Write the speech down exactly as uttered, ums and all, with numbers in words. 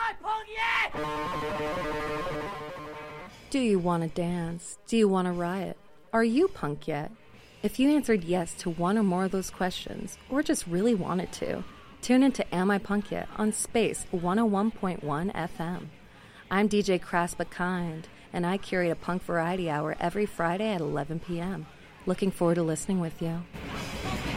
I punk yet? Do you want to dance? Do you want to riot? Are you punk yet? If you answered yes to one or more of those questions, or just really wanted to, tune into Am I Punk Yet on Space one oh one point one F M. I'm D J Crass But Kind, and I curate a punk variety hour every Friday at eleven p.m. Looking forward to listening with you.